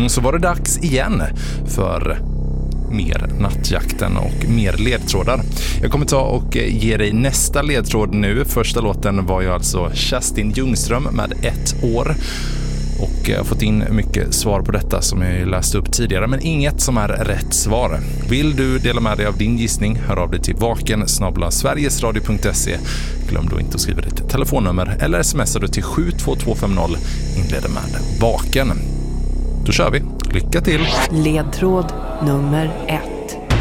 gång så var det dags igen för mer nattjakten och mer ledtrådar. Jag kommer ta och ge dig nästa ledtråd nu. Första låten var ju alltså Kerstin Ljungström med 1 år. Och jag har fått in mycket svar på detta som jag läste upp tidigare, men inget som är rätt svar. Vill du dela med dig av din gissning, hör av dig till vaken@sverigesradio.se. Glöm då inte att skriva ditt telefonnummer eller smsar du till 72250, inleder med vaken. Då kör vi. Lycka till! Ledtråd nummer 1.